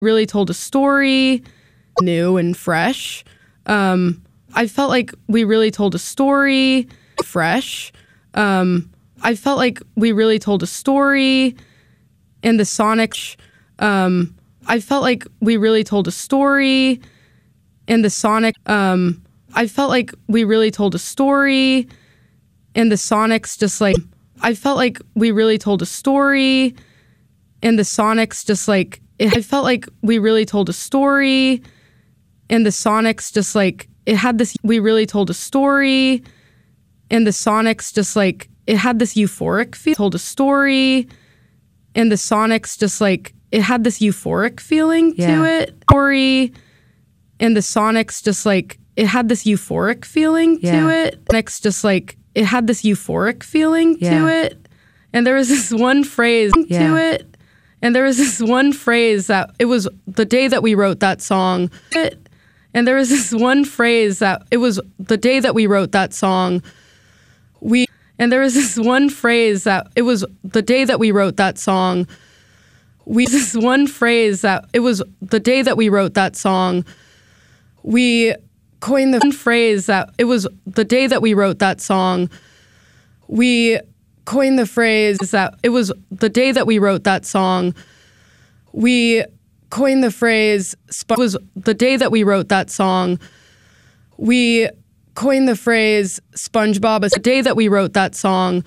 really told a story, new and fresh. I felt like we really told a story, fresh. I felt like we really told a story in the sonic. I felt like we really told a story in the sonic. I felt like we really told a story in the Sonics, just like I felt like we really told a story in the Sonics, just like I felt like we really told a story in the Sonics, just like it had this. We really told a story in the Sonics, just like it had this euphoric feel. Told a story in the Sonics, just like it had this euphoric feeling to it. Story in the Sonics, just like it had this euphoric feeling to it. Next, just like it had this euphoric feeling to it. And there was this one phrase to it. And there was this one phrase that it was the day that we wrote that song. And there was this one phrase that it was the day that we wrote that song. And there was this one phrase that it was the day that we wrote that song. This one phrase that it was the day that we wrote that song. We coined the phrase that it was the day that we wrote that song. We coined the phrase that it was the day that we wrote that song. We coined the phrase was the day that we wrote that song. We coined the phrase SpongeBob the day that we wrote that song.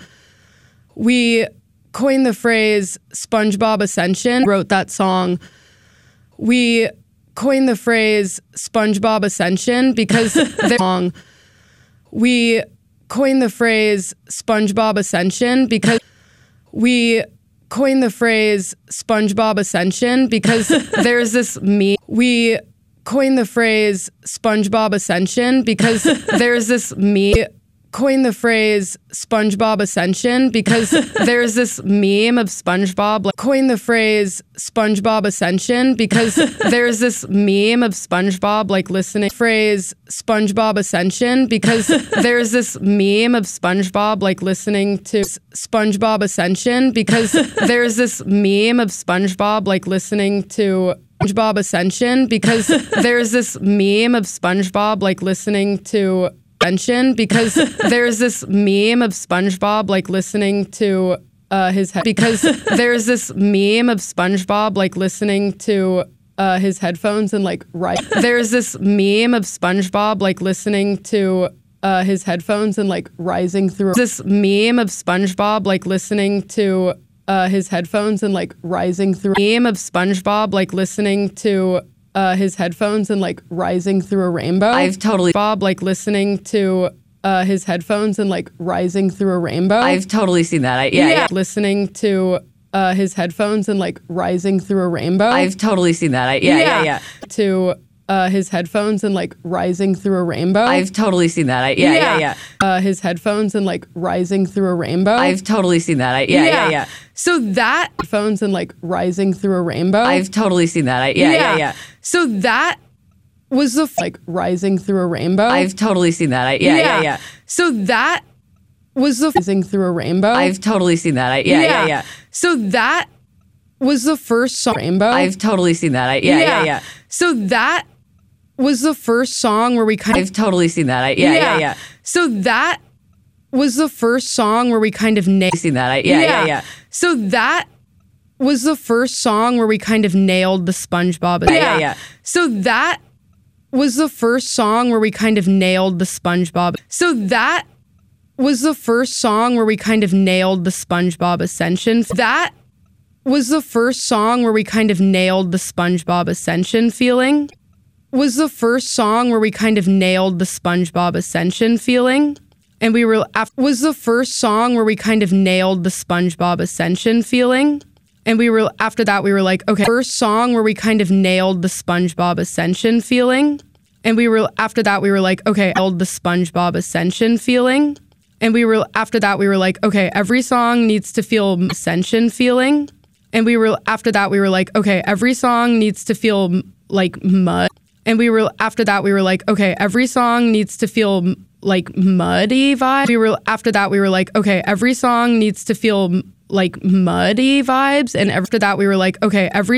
We coined the phrase SpongeBob Ascension. Wrote that song. We coined the phrase SpongeBob Ascension because the song. We coined the phrase SpongeBob Ascension because we coined the phrase SpongeBob Ascension because there's this meme. We coined the phrase SpongeBob Ascension because there's this meme. Coined the phrase SpongeBob Ascension because there's this meme of SpongeBob. Coined the phrase SpongeBob Ascension because there's this meme of SpongeBob like listening. Phrase SpongeBob Ascension because there's this meme of SpongeBob like listening to SpongeBob Ascension because there's this meme of SpongeBob like listening to SpongeBob Ascension because there's this meme of SpongeBob like listening to because there's this meme of SpongeBob like listening to his head because there's this meme of SpongeBob like listening to his headphones and like there's this meme of SpongeBob like listening to his headphones and like rising through this meme of SpongeBob like listening to his headphones and like rising through meme of SpongeBob like listening to his headphones and like rising through a rainbow. I've totally Bob like listening to his headphones and like rising through a rainbow. I've totally seen that. Listening to his headphones and like rising through a rainbow. I've totally seen that. To his headphones and like rising through a rainbow. I've totally seen that. His headphones and like rising through a rainbow. I've totally seen that. So that phones and like rising through a rainbow. I've totally seen that. So that was the like rising through a rainbow. I've totally seen that. So that was the rising through a rainbow. I've totally seen that. So that was the first song. Rainbow. I've totally seen that. So that was the first song where we kind of. I've totally seen that. So that was the first song where we kind of seen that. So that was the first song where we kind of nailed the SpongeBob. So that was the first song where we kind of nailed the SpongeBob. So that was the first song where we kind of nailed the SpongeBob Ascension. That was the first song where we kind of nailed the SpongeBob Ascension feeling. Was the first song where we kind of nailed the SpongeBob Ascension feeling. And we were was the first song where we kind of nailed the SpongeBob Ascension feeling. And we were after that we were like, okay, first song where we kind of nailed the SpongeBob Ascension feeling. And we were after that we were like, okay, nailed the SpongeBob Ascension feeling. And we were after that we were like, okay, every song needs to feel Ascension feeling. And we were after that we were like, okay, every song needs to feel like mud. And we were after that we were like, okay, every song needs to feel like muddy vibe. We were after that we were like, okay, every song needs to feel like muddy vibes. And after that we were like, okay, every